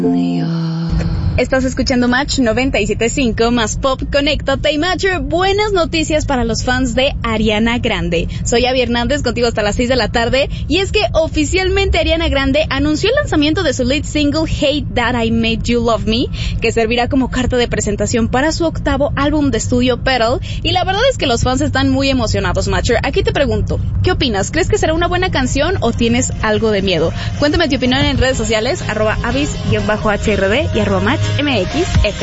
Estás escuchando Match 97.5 más Pop. Conéctate y Match. Buenas noticias para los fans de Ariana Grande. Soy Abby Hernández, contigo hasta las 6 de la tarde. Y es que oficialmente Ariana Grande anunció el lanzamiento de su lead single Hate That I Made You Love Me, que servirá como carta de presentación para su octavo álbum de estudio Petal. Y la verdad es que los fans están muy emocionados, Matcher. Aquí te pregunto, ¿qué opinas? ¿Crees que será una buena canción o tienes algo de miedo? Cuéntame tu opinión en redes sociales, @avis_hrd y @matchmxf.